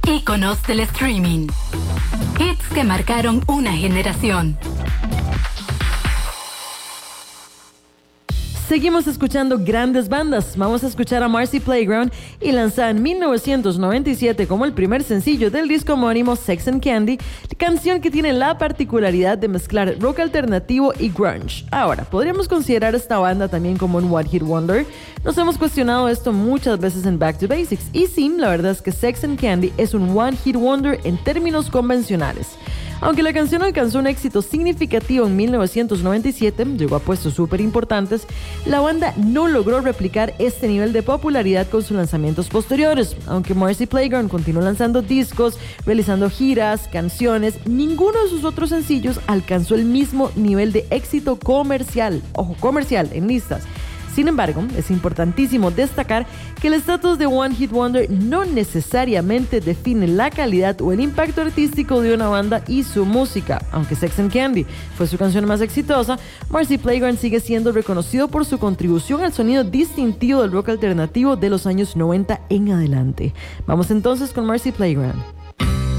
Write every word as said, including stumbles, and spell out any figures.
Íconos del streaming. Hits que marcaron una generación. Seguimos escuchando grandes bandas. Vamos a escuchar a Marcy Playground y lanzada en mil novecientos noventa y siete como el primer sencillo del disco homónimo Sex and Candy, canción que tiene la particularidad de mezclar rock alternativo y grunge. Ahora, ¿podríamos considerar esta banda también como un One Hit Wonder? Nos hemos cuestionado esto muchas veces en Back to Basics y sí, la verdad es que Sex and Candy es un One Hit Wonder en términos convencionales. Aunque la canción alcanzó un éxito significativo en mil novecientos noventa y siete, llegó a puestos súper importantes, la banda no logró replicar este nivel de popularidad con sus lanzamientos posteriores. Aunque Marcy Playground continuó lanzando discos, realizando giras, canciones, ninguno de sus otros sencillos alcanzó el mismo nivel de éxito comercial, ojo, comercial en listas. Sin embargo, es importantísimo destacar que el estatus de One Hit Wonder no necesariamente define la calidad o el impacto artístico de una banda y su música. Aunque Sex and Candy fue su canción más exitosa, Marcy Playground sigue siendo reconocido por su contribución al sonido distintivo del rock alternativo de los años noventa en adelante. Vamos entonces con Marcy Playground.